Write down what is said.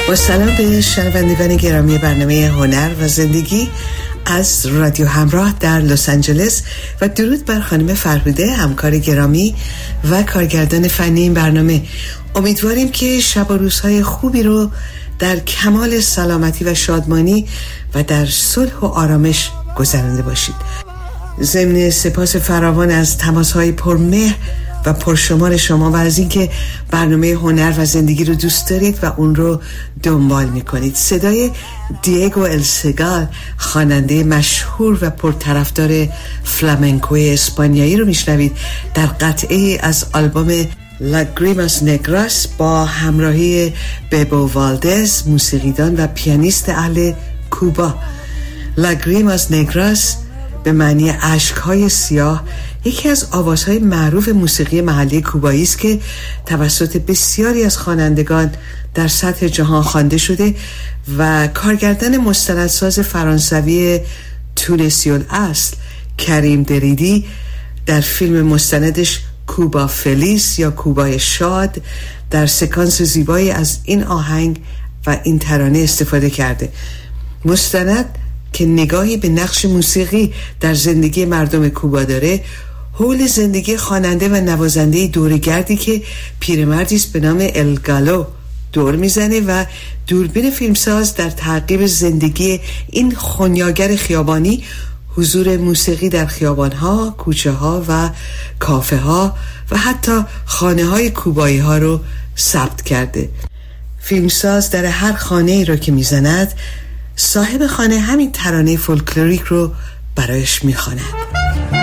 با سلام به شنوندگان گرامی برنامه هنر و زندگی از رادیو همراه در لس آنجلس و درود بر خانم فرهوده، همکار گرامی و کارگردان فنی این برنامه. امیدواریم که شب و روزهای خوبی رو در کمال سلامتی و شادمانی و در صلح و آرامش گذرانده باشید. ضمن سپاس فراوان از تماس‌های پرمهر و پرشمار شما و از اینکه برنامه هنر و زندگی رو دوست دارید و اون رو دنبال میکنید. صدای دیگو السگال، خواننده مشهور و پرطرفدار فلامنکوی اسپانیایی رو میشنوید در قطعه از آلبوم لاگریماس نگراس با همراهی ببو والدز، موسیقیدان و پیانیست اهل کوبا. لاگریماس نگراس به معنی اشک‌های سیاه یکی از آوازهای معروف موسیقی محلی کوبایی است که توسط بسیاری از خوانندگان در سطح جهان خوانده شده و کارگردان مستندساز فرانسوی تونسی الاصل کریم دریدی در فیلم مستندش کوبا فلیس یا کوبای شاد در سکانس زیبایی از این آهنگ و این ترانه استفاده کرده. مستند که نگاهی به نقش موسیقی در زندگی مردم کوبا داره، حول زندگی خواننده و نوازنده دورگردی که پیرمردی است به نام الگالو دور میزنه و دوربین فیلمساز در تعقیب زندگی این خونیاگر خیابانی حضور موسیقی در خیابانها، کوچه ها و کافه ها و حتی خانه های کوبایی ها رو ثبت کرده. فیلمساز در هر خانه ای رو که میزند، صاحب خانه همین ترانه فولکلوریک رو برایش میخواند.